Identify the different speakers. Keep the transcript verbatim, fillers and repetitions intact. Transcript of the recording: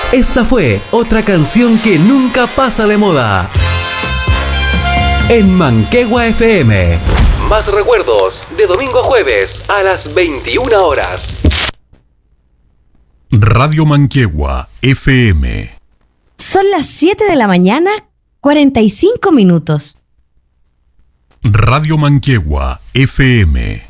Speaker 1: Esta fue otra canción que nunca pasa de moda. En Manquehue F M. Más recuerdos de domingo a jueves a las veintiuna horas.
Speaker 2: Radio Manquehue F M.
Speaker 3: Son las siete de la mañana, cuarenta y cinco minutos.
Speaker 2: Radio Manquehue F M.